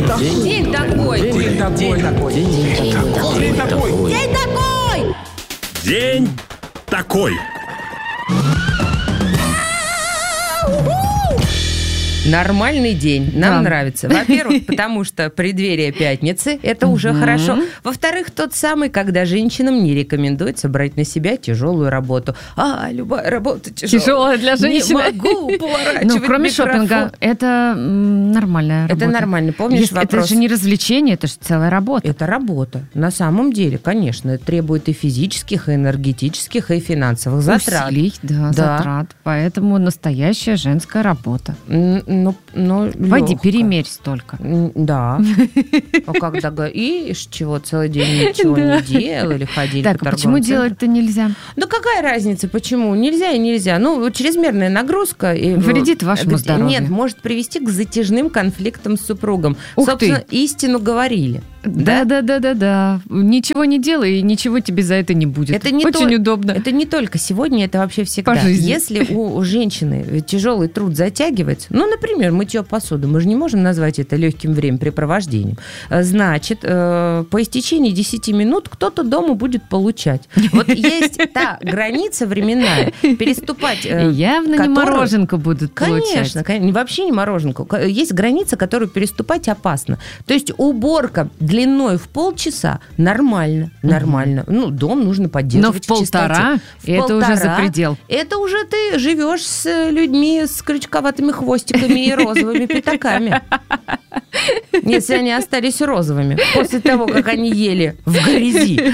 День такой. День такой. Нормальный день. Нам нравится. Во-первых, потому что преддверие пятницы. Это уже хорошо. Во-вторых, тот самый, когда женщинам не рекомендуется брать на себя тяжелую работу. Любая работа тяжелая. Тяжелая для женщины. Не могу поворачивать кроме микрофон. шопинга, это нормальная работа. Это нормально. Помнишь вопрос? Это же не развлечение, это же целая работа. Это работа. На самом деле, конечно, это требует и физических, и энергетических, и финансовых затрат. Усилий, затрат. Поэтому настоящая женская работа. Пойди, перемерь столько. Да. И чего, целый день ничего не делали, ходили по торговым центрам. Почему делать-то нельзя? Какая разница, почему? Нельзя и нельзя. Чрезмерная нагрузка... Вредит вашему здоровью. Нет, может привести к затяжным конфликтам с супругом. Ух Собственно, ты. истину говорили. Да. Ничего не делай, и ничего тебе за это не будет. Это не очень удобно. Это не только сегодня, это вообще всегда. По жизни. Если у женщины тяжелый труд затягивается, например, мытье посуды, мы же не можем назвать это легким времяпрепровождением, значит, по истечении 10 минут кто-то дома будет получать. Вот есть та граница временная, переступать... Явно не мороженку будут получать. Конечно, вообще не мороженку. Есть граница, которую переступать опасно. То есть уборка длиной в полчаса нормально. Дом нужно поддерживать. Но в полтора это уже за предел. Это уже ты живешь с людьми с крючковатыми хвостиками и розовыми пятаками. Если они остались розовыми после того, как они ели в грязи.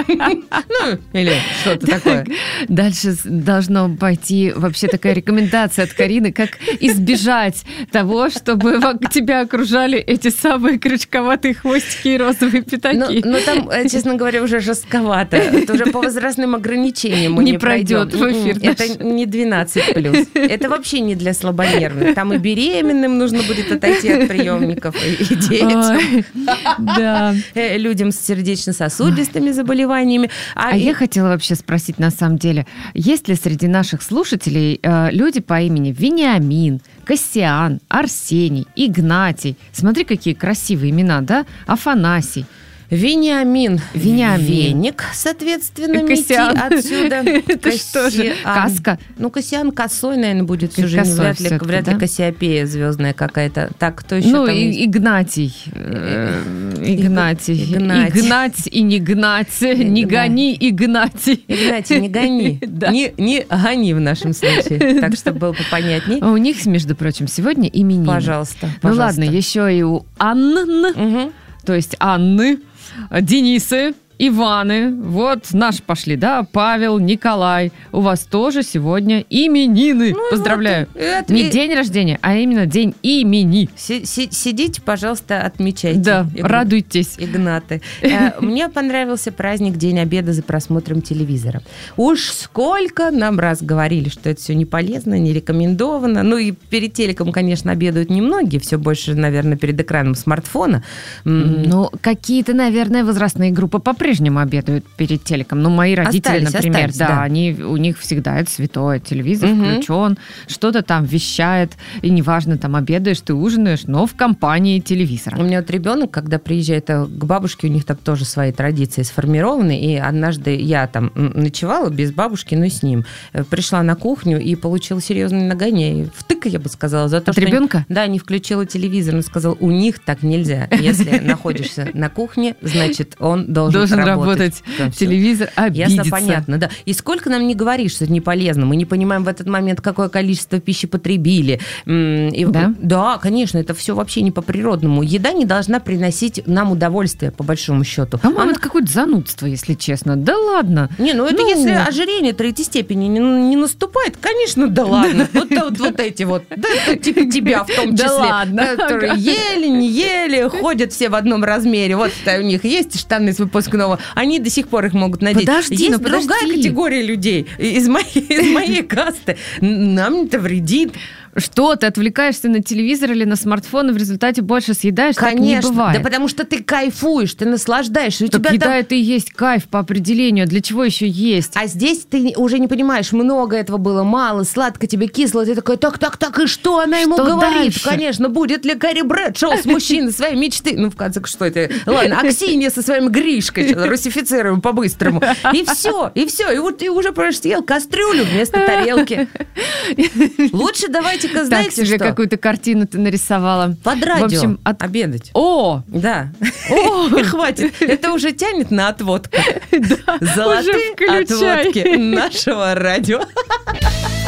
Или что-то такое. Дальше должно пойти вообще такая рекомендация от Карины, как избежать того, чтобы тебя окружали эти самые крючковатые хвостики и розовые пятаки. Там, честно говоря, уже жестковато. Это уже по возрастным ограничениям не пройдет в эфир. Это не 12+. Это вообще не для слабонервных. Там и беременным нужно будет отойти от приемников, и детям. Да. Людям с сердечно-сосудистыми заболеваниями. Я хотела вообще спросить, на самом деле, есть ли среди наших слушателей люди по имени Вениамин, Кассиан, Арсений, Игнатий? Смотри, какие красивые имена, да? Афанасий. Вениамин. Веник, соответственно, Кассиан. мети отсюда. Это что же? Каска? Кассиан косой, наверное, будет всю жизнь. Вряд ли Кассиопея звездная какая-то. Так, кто еще там есть? Игнатий. Игнать и не гнать. Не гони, Игнатий. Игнатий, не гони. Не гони в нашем случае. Так, чтобы было попонятней. У них, между прочим, сегодня именины. Пожалуйста. Ладно, еще и у Анны, то есть Анны, Денисы, Иваны, вот наши пошли, да, Павел, Николай, у вас тоже сегодня именины. Поздравляю. Не день рождения, а именно день имени. Сидите, пожалуйста, отмечайте. Да, радуйтесь. Игнаты. Мне понравился праздник День обеда за просмотром телевизора. Уж сколько нам раз говорили, что это все не полезно, не рекомендовано. И перед телеком, конечно, обедают немногие, все больше, наверное, перед экраном смартфона. Какие-то, наверное, возрастные группы по-прежнему обедают перед телеком. Мои родители, например, у них всегда это святое. Телевизор включен, что-то там вещает, и неважно, там обедаешь, ты ужинаешь, но в компании телевизора. У меня ребенок, когда приезжает к бабушке, у них там тоже свои традиции сформированы, и однажды я там ночевала без бабушки, но с ним. Пришла на кухню и получила серьезное нагоняй. Втыка, я бы сказала, за то, что... ребенка? Да, не включила телевизор, но сказал, у них так нельзя. Если находишься на кухне, значит, он должен работать. Телевизор обидится. Ясно, понятно, да. И сколько нам не говоришь, что это не полезно. Мы не понимаем в этот момент, какое количество пищи потребили. Да? Да, конечно, это все вообще не по-природному. Еда не должна приносить нам удовольствие, по большому счету. По-моему, это какое-то занудство, если честно. Да ладно. Это если ожирение третьей степени не наступает, конечно, да ладно. Вот эти вот, да, типа тебя в том числе. Да ладно. Которые ели, не ели, ходят все в одном размере. Вот у них есть штаны с выпускного, они до сих пор их могут надеть. Есть другая категория людей из моей касты. Нам это вредит. Что, ты отвлекаешься на телевизор или на смартфон, и в результате больше съедаешь? Конечно, так не бывает. да потому что ты кайфуешь, ты наслаждаешься. Так еда там... это и есть кайф по определению. Для чего еще есть? А здесь ты уже не понимаешь, много этого было, мало, сладко тебе, кисло. Ты такой, так, и что она ему говорит? Дальше? Конечно, будет ли Карри Брэдшоу с мужчиной своей мечты? Ну, в конце, что это? Ладно, Аксинья со своим Гришкой, русифицируем по-быстрому. И все. И вот ты уже просто съел кастрюлю вместо тарелки. Лучше давайте-ка, знаете, так, себе что? Какую-то картину ты нарисовала. Под радио. В общем, обедать. О! Да. Хватит. Это уже тянет на отводку. Золотые отводки нашего радио.